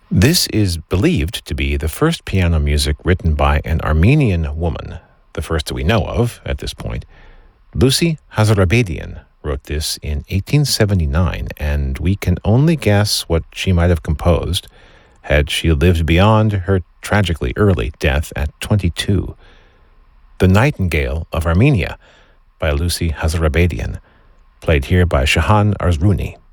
This is believed to be the first piano music written by an Armenian woman, the first that we know of at this point. Lucy Hazarabedian wrote this in 1879, and we can only guess what she might have composed had she lived beyond her tragically early death at 22. The Nightingale of Armenia by Lucy Hazarabedian, played here by Shahan Arzrouni.